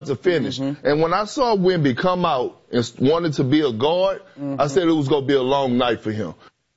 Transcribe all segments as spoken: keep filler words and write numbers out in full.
to finish. Mm-hmm. And when I saw Wemby come out and wanted to be a guard, mm-hmm. I said it was going to be a long night for him.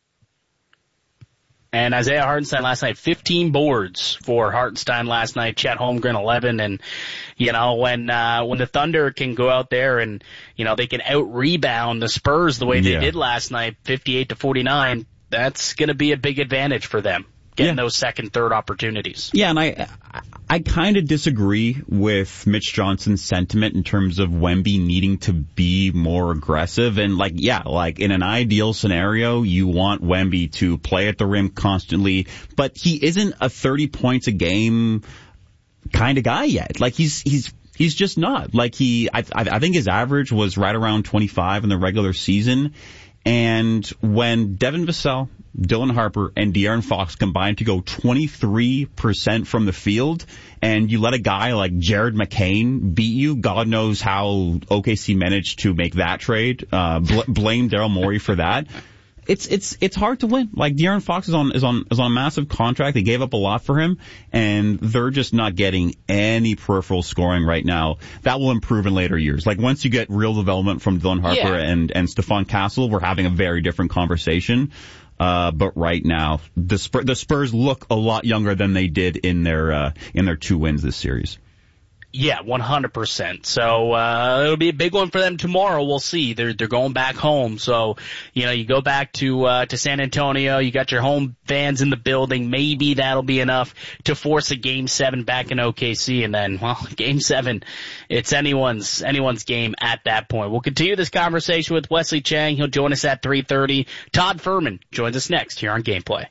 And Isaiah Hartenstein last night, fifteen boards for Hartenstein last night. Chet Holmgren, eleven. And, you know, when uh, when the Thunder can go out there and, you know, they can out-rebound the Spurs the way they yeah. did last night, fifty-eight to forty-nine, that's going to be a big advantage for them, getting yeah. those second, third opportunities. Yeah, and I I kind of disagree with Mitch Johnson's sentiment in terms of Wemby needing to be more aggressive. And, like, yeah, like, in an ideal scenario, you want Wemby to play at the rim constantly, but he isn't a thirty points a game kind of guy yet. Like, he's he's he's just not. Like, he, I, I think his average was right around twenty-five in the regular season. And when Devin Vassell, Dylan Harper, and De'Aaron Fox combined to go twenty-three percent from the field, and you let a guy like Jared McCain beat you, God knows how O K C managed to make that trade. Uh, bl- blame Daryl Morey for that. It's it's it's hard to win. Like, De'Aaron Fox is on is on is on a massive contract. They gave up a lot for him, and they're just not getting any peripheral scoring right now. That will improve in later years. Like, once you get real development from Dylan Harper yeah. and and Stephon Castle, we're having a very different conversation. Uh, but right now, the Spurs, the Spurs look a lot younger than they did in their uh, in their two wins this series. Yeah, one hundred percent. So, uh, it'll be a big one for them tomorrow. We'll see. They're, they're going back home. So, you know, you go back to, uh, to San Antonio. You got your home fans in the building. Maybe that'll be enough to force a game seven back in O K C. And then, well, game seven, it's anyone's, anyone's game at that point. We'll continue this conversation with Wesley Chang. He'll join us at three thirty. Todd Furman joins us next here on Gameplay.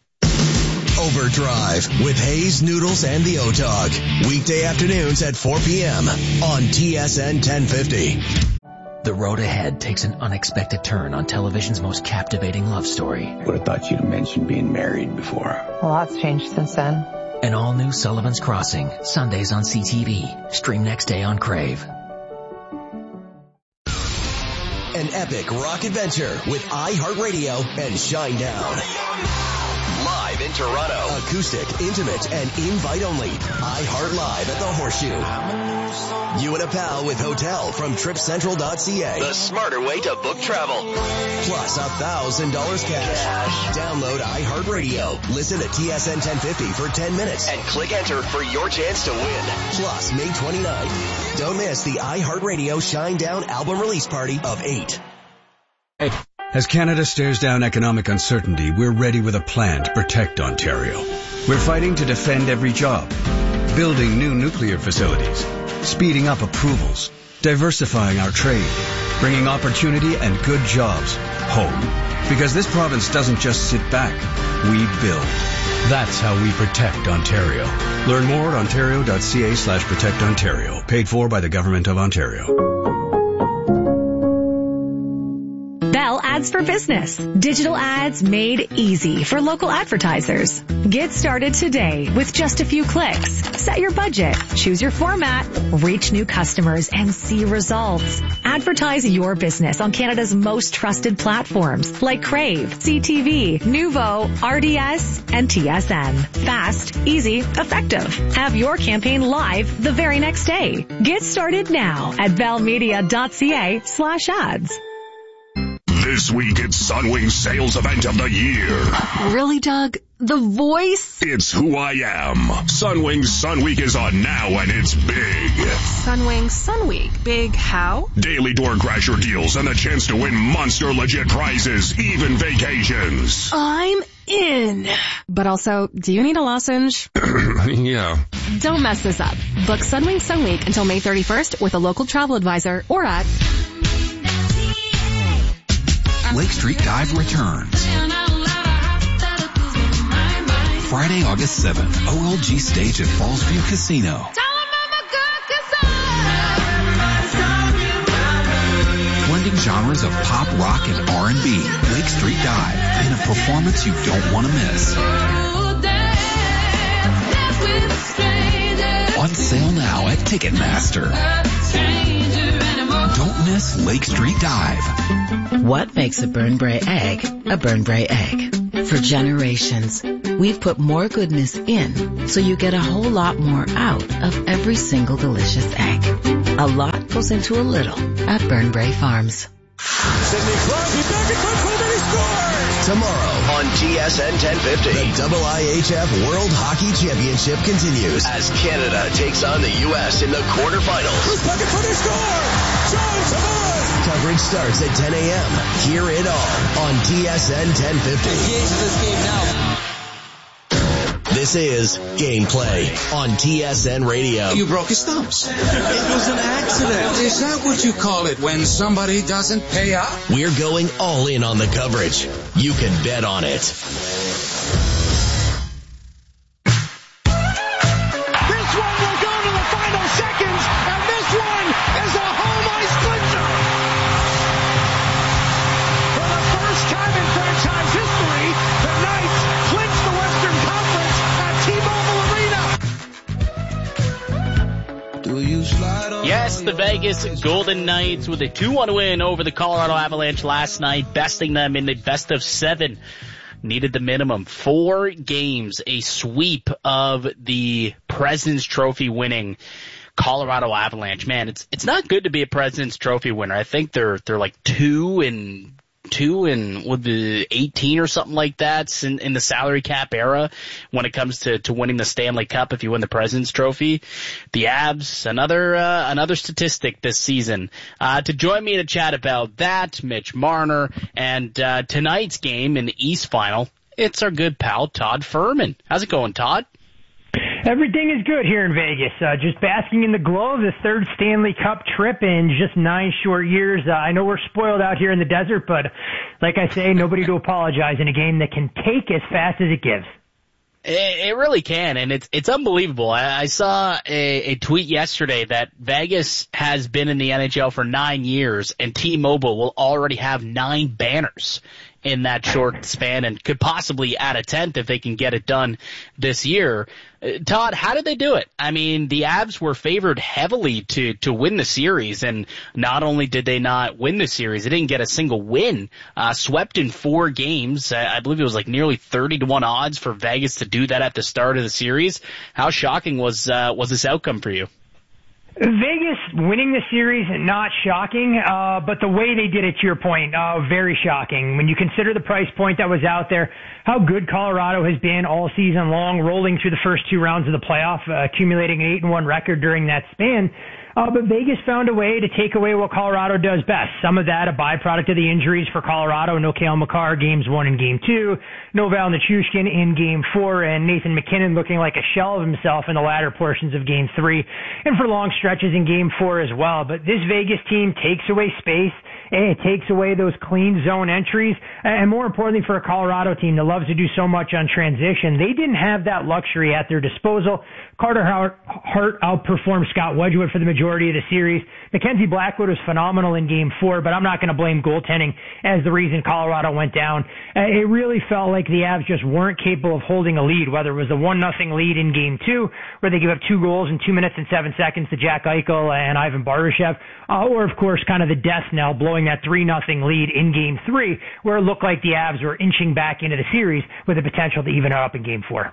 Overdrive with Hayes, Noodles, and the O-Dog. Weekday afternoons at four p.m. on T S N ten fifty. The road ahead takes an unexpected turn on television's most captivating love story. Would have thought you'd have mentioned being married before. A lot's changed since then. An all-new Sullivan's Crossing, Sundays on C T V. Stream next day on Crave. An epic rock adventure with iHeartRadio and Shinedown. Live in Toronto. Acoustic, intimate, and invite only. iHeart Live at the Horseshoe. You and a pal with hotel from trip central dot c a. The smarter way to book travel. Plus a thousand dollars cash. Download iHeartRadio. Listen to T S N ten fifty for ten minutes. And click enter for your chance to win. Plus May twenty-ninth. Don't miss the iHeartRadio Shinedown album release party of eight. Hey. As Canada stares down economic uncertainty, we're ready with a plan to protect Ontario. We're fighting to defend every job, building new nuclear facilities, speeding up approvals, diversifying our trade, bringing opportunity and good jobs home. Because this province doesn't just sit back, we build. That's how we protect Ontario. Learn more at ontario dot c a slash protect Ontario. Paid for by the Government of Ontario. Bell Ads for Business. Digital ads made easy for local advertisers. Get started today with just a few clicks. Set your budget, choose your format, reach new customers, and see results. Advertise your business on Canada's most trusted platforms like Crave, C T V, Nuvo, R D S, and T S N. Fast, easy, effective. Have your campaign live the very next day. Get started now at bellmedia dot c a slash ads. This week, it's Sunwing's sales event of the year. Really, Doug? The voice? It's who I am. Sunwing's Sun Week is on now, and it's big. Sunwing Sun Week. Big how? Daily door crasher deals and the chance to win monster legit prizes, even vacations. I'm in. But also, do you need a lozenge? Yeah. Don't mess this up. Book Sunwing Sun Week until May thirty-first with a local travel advisor or at Lake Street Dive returns. Friday, August seventh, O L G stage at Fallsview Casino. Blending genres of pop, rock, and R and B. Lake Street Dive in a performance you don't want to miss. On sale now at Ticketmaster. Don't miss Lake Street Dive. What makes a Burnbrae egg a Burnbrae egg? For generations, we've put more goodness in so you get a whole lot more out of every single delicious egg. A lot goes into a little at Burnbrae Farms. Sidney Crosby back at Buffalo, and he scores! Tomorrow on T S N ten fifty, the I H F World Hockey Championship continues as Canada takes on the U S in the quarterfinals. Who's bucket for the score? Jones, Savard! Coverage starts at ten a.m. Hear it all on T S N ten fifty. Engage this game now. This is Gameplay on T S N Radio. You broke his thumbs. It was an accident. Is that what you call it when somebody doesn't pay up? We're going all in on the coverage. You can bet on it. This one will go to the final seconds, and this one is a home ice clincher. For the first time in franchise history, the Knights clinch the Western Conference at T-Mobile Arena. Do you slide on yes, the Vegas Golden Knights with a two one win over the Colorado Avalanche last night, besting them in the best of seven. Needed the minimum. Four games, a sweep of the President's Trophy winning Colorado Avalanche. Man, it's it's not good to be a President's Trophy winner. I think they're they're like two and two and with the eighteen or something like that in, in the salary cap era when it comes to, to winning the Stanley Cup if you win the President's Trophy. The Avs, another uh, another statistic this season. Uh, to join me to chat about that, Mitch Marner, and uh, tonight's game in the East Final, it's our good pal Todd Furman. How's it going, Todd? Everything is good here in Vegas. Uh, just basking in the glow of the third Stanley Cup trip in just nine short years. Uh, I know we're spoiled out here in the desert, but like I say, nobody to apologize in a game that can take as fast as it gives. It, it really can, and it's it's unbelievable. I, I saw a, a tweet yesterday that Vegas has been in the N H L for nine years, and T-Mobile will already have nine banners in that short span and could possibly add a tenth if they can get it done this year. Uh, Todd, how did they do it? I mean, the Avs were favored heavily to, to win the series, and not only did they not win the series, they didn't get a single win. Uh, swept in four games. I, I believe it was like nearly thirty to one odds for Vegas to do that at the start of the series. How shocking was, uh, was this outcome for you? Vegas winning the series, not shocking, uh, but the way they did it, to your point, uh, very shocking. When you consider the price point that was out there, how good Colorado has been all season long, rolling through the first two rounds of the playoff, uh, accumulating an eight and one record during that span. Uh, but Vegas found a way to take away what Colorado does best. Some of that a byproduct of the injuries for Colorado. No Cale Makar games one and game two. No Val Nichushkin in game four, and Nathan MacKinnon looking like a shell of himself in the latter portions of game three and for long stretches in game four as well. But this Vegas team takes away space. It takes away those clean zone entries. And more importantly, for a Colorado team that loves to do so much on transition, they didn't have that luxury at their disposal. Carter Hart, Hart outperformed Scott Wedgwood for the majority of the series. Mackenzie Blackwood was phenomenal in game four, but I'm not going to blame goaltending as the reason Colorado went down. It really felt like the Avs just weren't capable of holding a lead, whether it was a one nothing lead in game two, where they gave up two goals in two minutes and seven seconds to Jack Eichel and Ivan Barbashev, uh, or of course kind of the death knell blowing that three nothing lead in game three, where it looked like the Avs were inching back into the series with the potential to even it up in game four.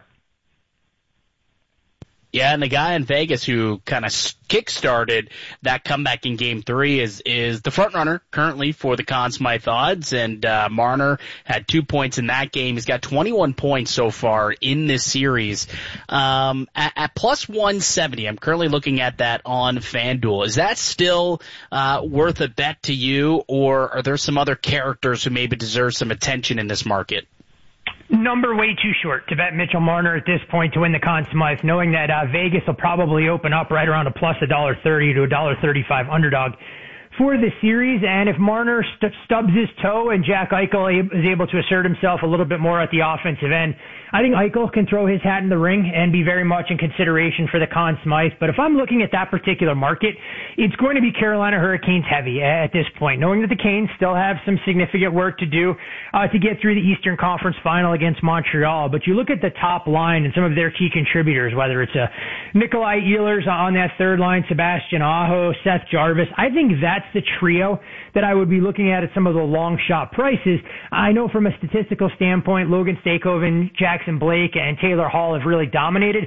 Yeah, and the guy in Vegas who kind of kick-started that comeback in Game three is is the front runner currently for the Conn Smythe odds, and uh, Marner had two points in that game. He's got twenty-one points so far in this series. Um, at, at plus one seventy, I'm currently looking at that on FanDuel. Is that still uh, worth a bet to you, or are there some other characters who maybe deserve some attention in this market? Number way too short to bet Mitchell Marner at this point to win the Conn Smythe, knowing that uh, Vegas will probably open up right around a plus one dollar thirty to one dollar thirty-five underdog for the series. And if Marner st- stubs his toe and Jack Eichel is able to assert himself a little bit more at the offensive end, I think Eichel can throw his hat in the ring and be very much in consideration for the Conn Smythe. But if I'm looking at that particular market, it's going to be Carolina Hurricanes heavy at this point, knowing that the Canes still have some significant work to do uh, to get through the Eastern Conference Final against Montreal. But you look at the top line and some of their key contributors, whether it's a Nikolai Ehlers on that third line, Sebastian Aho, Seth Jarvis. I think that's the trio that I would be looking at at some of the long shot prices. I know from a statistical standpoint, Logan Stakehoven, Jackson Blake, and Taylor Hall have really dominated.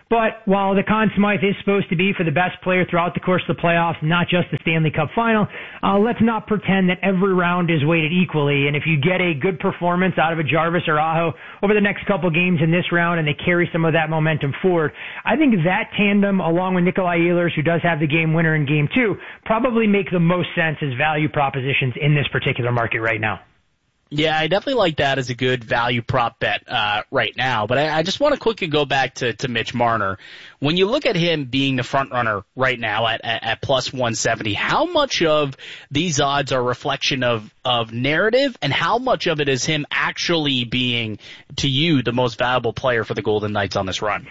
But while the Conn Smythe is supposed to be for the best player throughout the course of the playoffs, not just the Stanley Cup final, uh, let's not pretend that every round is weighted equally. And if you get a good performance out of a Jarvis or Aho over the next couple games in this round and they carry some of that momentum forward, I think that tandem, along with Nikolai Ehlers, who does have the game winner in game two, probably make the most sense as value propositions in this particular market right now. Yeah, I definitely like that as a good value prop bet uh, right now. But I, I just want to quickly go back to, to Mitch Marner. When you look at him being the front runner right now at, at, at plus one seventy, how much of these odds are a reflection of, of narrative, and how much of it is him actually being, to you, the most valuable player for the Golden Knights on this run?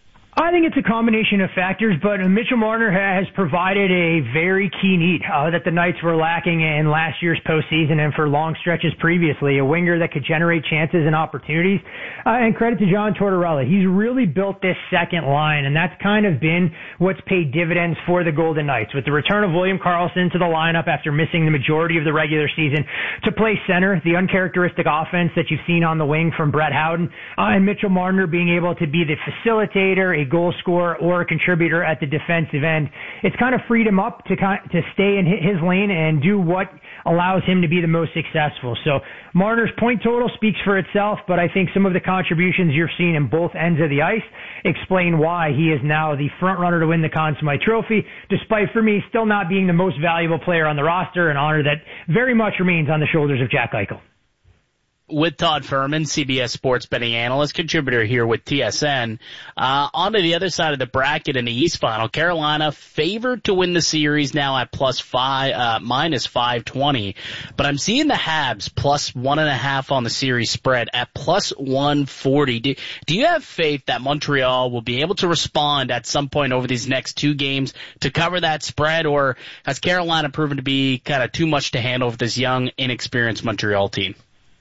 I think it's a combination of factors, but Mitchell Marner has provided a very key need uh, that the Knights were lacking in last year's postseason and for long stretches previously, a winger that could generate chances and opportunities. Uh, and credit to John Tortorella. He's really built this second line, and that's kind of been what's paid dividends for the Golden Knights. With the return of William Karlsson to the lineup after missing the majority of the regular season to play center, the uncharacteristic offense that you've seen on the wing from Brett Howden, uh, and Mitchell Marner being able to be the facilitator, a goal scorer, or a contributor at the defensive end. It's kind of freed him up to to stay in his lane and do what allows him to be the most successful. So Marner's point total speaks for itself, but I think some of the contributions you're seeing in both ends of the ice explain why he is now the front runner to win the Conn Smythe Trophy, despite, for me, still not being the most valuable player on the roster, an honor that very much remains on the shoulders of Jack Eichel. With Todd Furman, C B S Sports betting analyst, contributor here with T S N. Uh, on to the other side of the bracket in the East Final. Carolina favored to win the series now at plus five, uh, minus five twenty. But I'm seeing the Habs plus one and a half on the series spread at plus one forty. Do, do you have faith that Montreal will be able to respond at some point over these next two games to cover that spread, or has Carolina proven to be kind of too much to handle with this young, inexperienced Montreal team?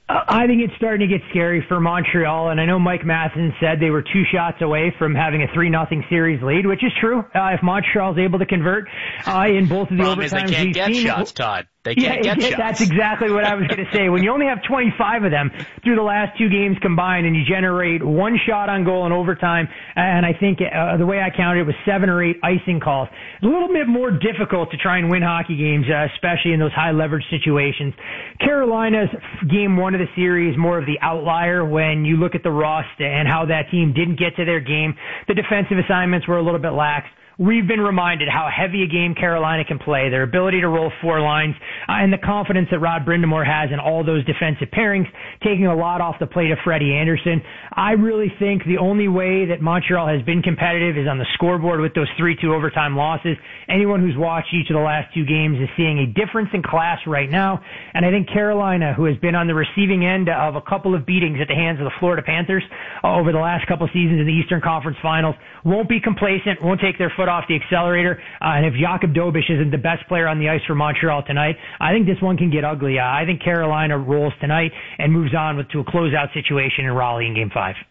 I think it's starting to get scary for Montreal, and I know Mike Matheson said they were two shots away from having a three nothing series lead, which is true. Uh, if Montreal's able to convert uh, in both of the Problem overtimes is they can't we've get seen, shots, Todd. They can't yeah, get it, shots. That's exactly what I was going to say. When you only have twenty-five of them through the last two games combined, and you generate one shot on goal in overtime, and I think uh, the way I counted it was seven or eight icing calls. It's a little bit more difficult to try and win hockey games, uh, especially in those high leverage situations. Carolina's game one of the series more of the outlier when you look at the roster and how that team didn't get to their game. The defensive assignments were a little bit lax. We've been reminded how heavy a game Carolina can play, their ability to roll four lines, uh, and the confidence that Rod Brind'Amour has in all those defensive pairings, taking a lot off the plate of Freddie Anderson. I really think the only way that Montreal has been competitive is on the scoreboard with those three two overtime losses. Anyone who's watched each of the last two games is seeing a difference in class right now, and I think Carolina, who has been on the receiving end of a couple of beatings at the hands of the Florida Panthers uh, over the last couple of seasons in the Eastern Conference Finals, won't be complacent, won't take their foot off the accelerator. Uh, and if Jakob Dobisch isn't the best player on the ice for Montreal tonight, I think this one can get ugly. Uh, I think Carolina rolls tonight and moves on with to a closeout situation in Raleigh in Game Five.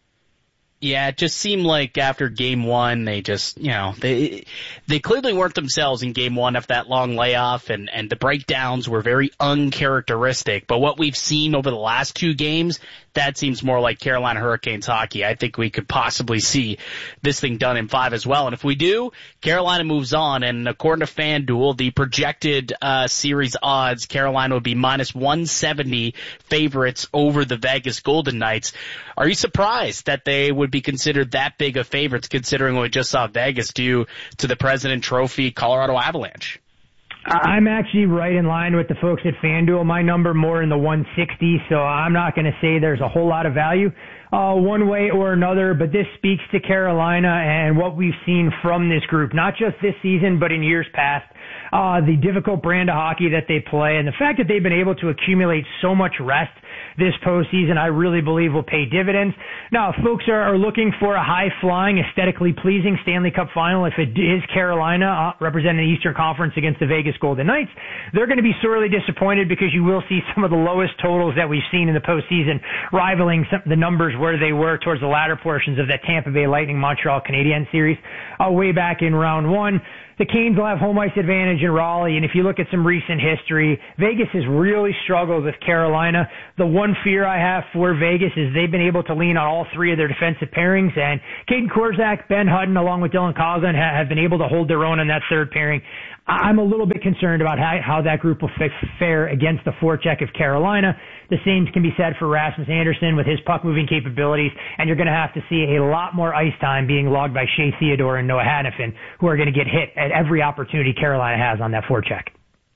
Yeah, it just seemed like after game one, they just, you know, they they clearly weren't themselves in game one after that long layoff, and, and the breakdowns were very uncharacteristic. But what we've seen over the last two games, that seems more like Carolina Hurricanes hockey. I think we could possibly see this thing done in five as well. And if we do, Carolina moves on. And according to FanDuel, the projected uh series odds, Carolina would be minus one seventy favorites over the Vegas Golden Knights. Are you surprised that they would be considered that big of favorites, considering what we just saw Vegas do to the President Trophy Colorado Avalanche? I'm actually right in line with the folks at FanDuel. My number more in the one sixty, so I'm not going to say there's a whole lot of value uh, one way or another, but this speaks to Carolina and what we've seen from this group, not just this season, but in years past. Uh, the difficult brand of hockey that they play and the fact that they've been able to accumulate so much rest this postseason, I really believe will pay dividends. Now, if folks are, are looking for a high-flying, aesthetically pleasing Stanley Cup final, if it is Carolina uh, representing the Eastern Conference against the Vegas Golden Knights, they're going to be sorely disappointed because you will see some of the lowest totals that we've seen in the postseason, rivaling some, the numbers where they were towards the latter portions of that Tampa Bay Lightning Montreal Canadiens series uh, way back in round one. The Canes will have home ice advantage in Raleigh, and if you look at some recent history, Vegas has really struggled with Carolina. The one fear I have for Vegas is they've been able to lean on all three of their defensive pairings, and Caden Korczak, Ben Hutton, along with Dylan Coghlan have been able to hold their own in that third pairing. I'm a little bit concerned about how, how that group will fare against the forecheck of Carolina. The same can be said for Rasmus Anderson with his puck-moving capabilities, and you're going to have to see a lot more ice time being logged by Shea Theodore and Noah Hannafin, who are going to get hit at every opportunity Carolina has on that forecheck.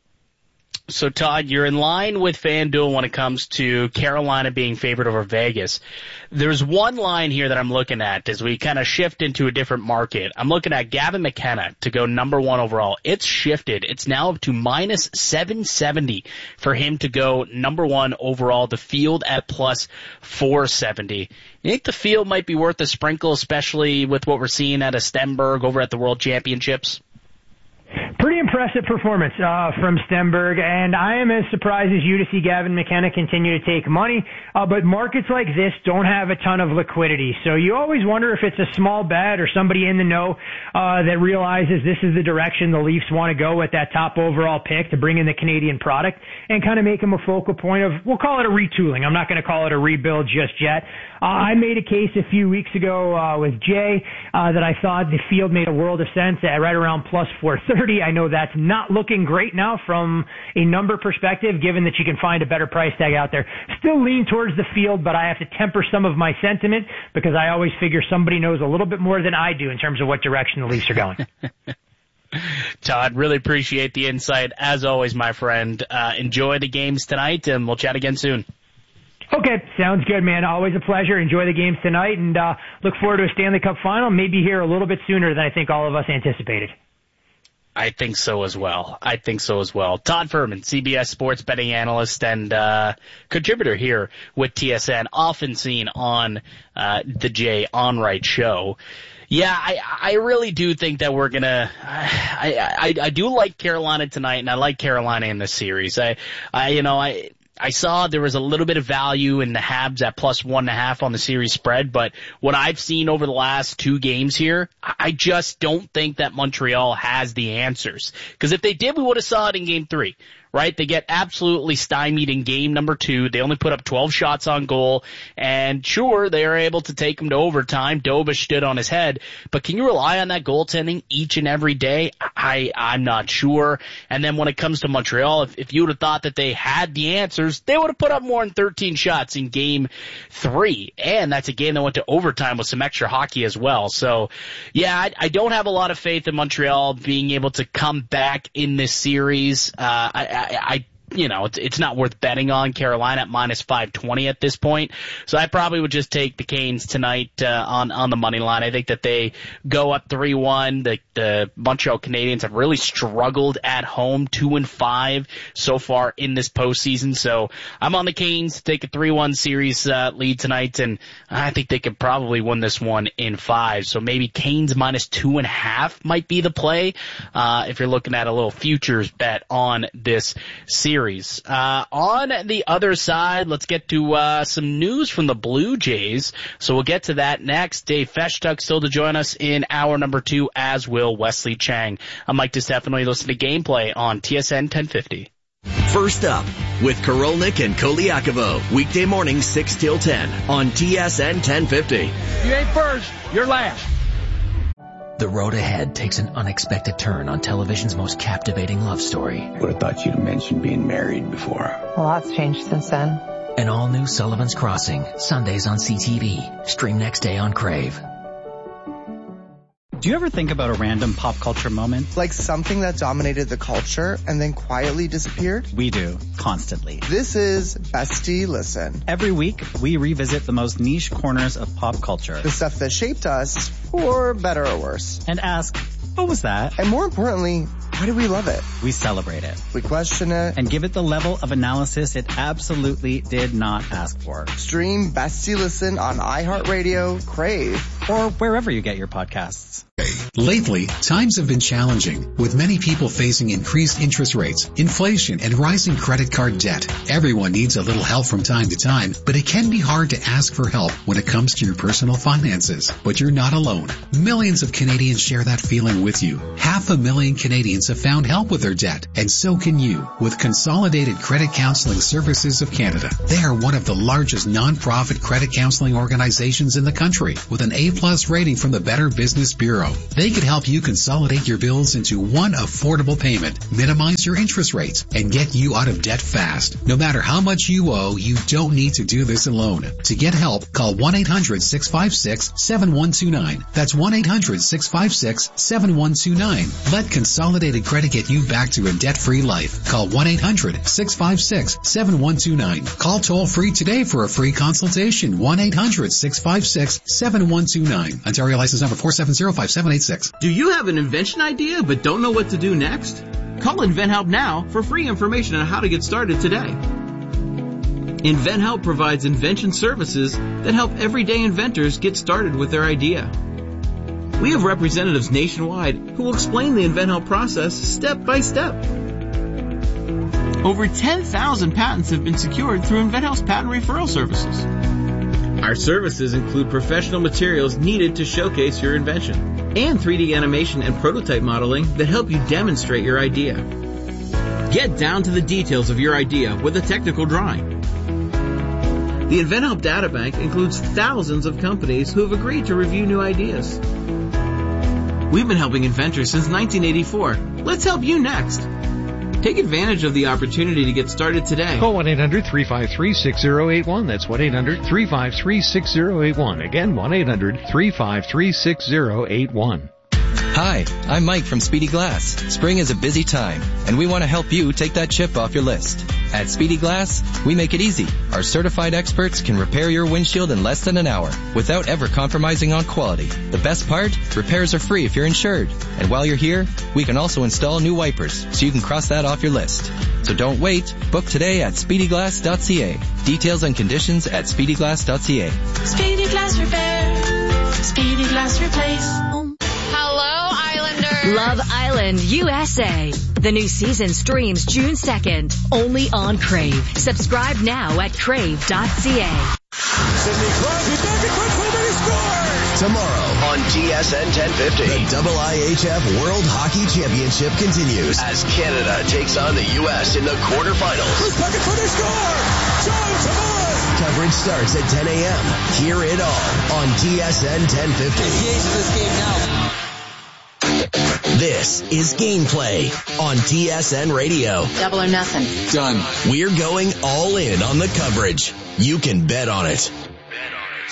So, Todd, you're in line with FanDuel when it comes to Carolina being favored over Vegas. There's one line here that I'm looking at as we kind of shift into a different market. I'm looking at Gavin McKenna to go number one overall. It's shifted. It's now up to minus seven seventy for him to go number one overall. The field at plus four seventy. You think the field might be worth a sprinkle, especially with what we're seeing at a Stenberg over at the World Championships? Pretty impressive performance uh, from Stenberg, and I am as surprised as you to see Gavin McKenna continue to take money. Uh, but markets like this don't have a ton of liquidity, so you always wonder if it's a small bet or somebody in the know uh, that realizes this is the direction the Leafs want to go with that top overall pick to bring in the Canadian product and kind of make them a focal point of, we'll call it a retooling. I'm not going to call it a rebuild just yet. Uh, I made a case a few weeks ago uh, with Jay uh, that I thought the field made a world of sense at right around plus four thirty. I know that's not looking great now from a number perspective, given that you can find a better price tag out there. Still lean towards the field, but I have to temper some of my sentiment because I always figure somebody knows a little bit more than I do in terms of what direction the Leafs are going. Todd, really appreciate the insight. As always, my friend, uh, enjoy the games tonight, and we'll chat again soon. Okay, sounds good, man. Always a pleasure. Enjoy the games tonight, and uh, look forward to a Stanley Cup final, maybe here a little bit sooner than I think all of us anticipated. I think so as well. I think so as well. Todd Fuhrman, C B S sports betting analyst and uh contributor here with T S N, often seen on uh the Jay Onright show. Yeah, I I really do think that we're gonna. I I I do like Carolina tonight, and I like Carolina in this series. I I you know I. I saw there was a little bit of value in the Habs at plus one and a half on the series spread, but what I've seen over the last two games here, I just don't think that Montreal has the answers. Because if they did, we would have saw it in game three. Right? They get absolutely stymied in game number two. They only put up twelve shots on goal. And sure, they are able to take them to overtime. Dobish stood on his head. But can you rely on that goaltending each and every day? I, I'm not sure. And then when it comes to Montreal, if, if you would have thought that they had the answers, they would have put up more than thirteen shots in game three. And that's a game that went to overtime with some extra hockey as well. So, yeah, I, I don't have a lot of faith in Montreal being able to come back in this series. Uh, I, I, I, you know, it's, it's not worth betting on Carolina at minus five twenty at this point. So I probably would just take the Canes tonight, uh, on, on the money line. I think that they go up three one. The, the Montreal Canadiens have really struggled at home, two and five so far in this postseason. So I'm on the Canes to take a three one series, uh, lead tonight. And I think they could probably win this one in five. So maybe Canes minus two and a half might be the play, uh, if you're looking at a little futures bet on this series. Uh, on the other side, let's get to uh, some news from the Blue Jays. So we'll get to that next. Dave Feshtuck still to join us in hour number two, as will Wesley Chang. I'm Mike DeStefano. You listen to Gameplay on T S N ten fifty. First up with Korolnik and Koliakovo, weekday mornings six till ten on T S N ten fifty. You ain't first, you're last. The road ahead takes an unexpected turn on television's most captivating love story. Would have thought you'd mentioned being married before. A lot's changed since then. An all-new Sullivan's Crossing, Sundays on C T V. Stream next day on Crave. Do you ever think about a random pop culture moment? Like something that dominated the culture and then quietly disappeared? We do, constantly. This is Bestie Listen. Every week, we revisit the most niche corners of pop culture. The stuff that shaped us, for better or worse. And ask, what was that? And more importantly, why do we love it? We celebrate it. We question it. And give it the level of analysis it absolutely did not ask for. Stream Bestie Listen on iHeartRadio, Crave, or wherever you get your podcasts. Lately, times have been challenging, with many people facing increased interest rates, inflation, and rising credit card debt. Everyone needs a little help from time to time, but it can be hard to ask for help when it comes to your personal finances. But you're not alone. Millions of Canadians share that feeling with you. Half a million Canadians have found help with their debt, and so can you, with Consolidated Credit Counseling Services of Canada. They are one of the largest non-profit credit counseling organizations in the country, with an A-plus rating from the Better Business Bureau. They could help you consolidate your bills into one affordable payment, minimize your interest rates, and get you out of debt fast. No matter how much you owe, you don't need to do this alone. To get help, call one eight hundred six five six seven one two nine. That's one eight hundred six five six seven one two nine. Let Consolidated Credit get you back to a debt-free life. Call one eight hundred six five six seven one two nine. Call toll-free today for a free consultation. one eight hundred six five six seven one two nine. Ontario license number four seven zero five seven eight six. Do you have an invention idea but don't know what to do next? Call InventHelp now for free information on how to get started today. InventHelp provides invention services that help everyday inventors get started with their idea. We have representatives nationwide who will explain the InventHelp process step by step. Over ten thousand patents have been secured through InventHelp's patent referral services. Our services include professional materials needed to showcase your invention and three D animation and prototype modeling that help you demonstrate your idea. Get down to the details of your idea with a technical drawing. The InventHelp Databank includes thousands of companies who have agreed to review new ideas. We've been helping inventors since nineteen eighty-four. Let's help you next. Take advantage of the opportunity to get started today. Call one eight hundred three five three six zero eight one. That's one eight hundred three five three six zero eight one. Again, one eight hundred three five three six zero eight one. Hi, I'm Mike from Speedy Glass. Spring is a busy time, and we want to help you take that chip off your list. At Speedy Glass, we make it easy. Our certified experts can repair your windshield in less than an hour without ever compromising on quality. The best part? Repairs are free if you're insured. And while you're here, we can also install new wipers so you can cross that off your list. So don't wait. Book today at speedy glass dot c a. Details and conditions at speedy glass dot c a. Speedy Glass Repair. Speedy Glass Replace. Hello, Islanders. Love Island U S A. The new season streams June second, only on Crave. Subscribe now at crave dot c a. Sidney Crosby back in front, somebody scores! Tomorrow on T S N ten fifty, the I H F World Hockey Championship continues as Canada takes on the U S in the quarterfinals. Who's back in front, they score! John Tavares! Coverage starts at ten a.m. Hear it all on T S N ten fifty. This game now. This is Gameplay on T S N Radio. Double or nothing. Done. We're going all in on the coverage. You can bet on it.